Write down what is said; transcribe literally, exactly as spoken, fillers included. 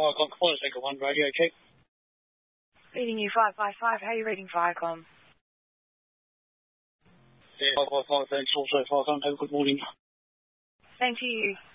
Firecom, Corner Sector one, radio check. Reading you five five five, how are you reading Firecom? Yeah, five five five, thanks. Also Firecom, have a good morning. Same to you.